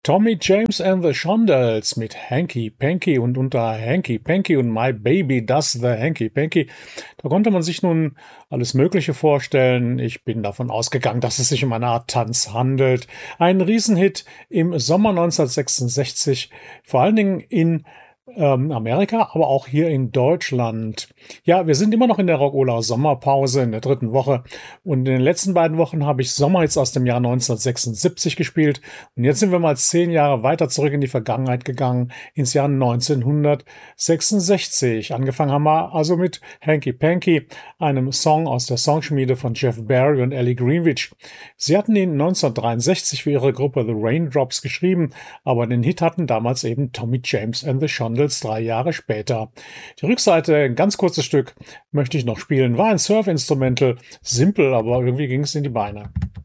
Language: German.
Tommy James and the Shondells mit Hanky Panky und unter Hanky Panky und My Baby Does the Hanky Panky. Da konnte man sich nun alles Mögliche vorstellen. Ich bin davon ausgegangen, dass es sich um eine Art Tanz handelt. Ein Riesenhit im Sommer 1966, vor allen Dingen in Amerika, aber auch hier in Deutschland. Ja, wir sind immer noch in der Rockola Sommerpause in der dritten Woche und in den letzten beiden Wochen habe ich Sommerhits aus dem Jahr 1976 gespielt und jetzt sind wir mal 10 Jahre weiter zurück in die Vergangenheit gegangen, ins Jahr 1966. Angefangen haben wir also mit Hanky Panky, einem Song aus der Songschmiede von Jeff Barry und Ellie Greenwich. Sie hatten ihn 1963 für ihre Gruppe The Raindrops geschrieben, aber den Hit hatten damals eben Tommy James and the Shondells 3 Jahre später. Die Rückseite, ein ganz kurzes Stück, möchte ich noch spielen. War ein Surf-Instrumental, simpel, aber irgendwie ging es in die Beine.